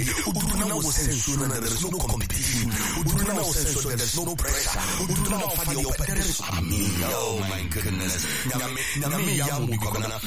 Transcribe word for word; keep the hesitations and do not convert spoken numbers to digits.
who do not sense when there is no competition, who do not sense when there is no pressure, who do not find your there is oh my goodness.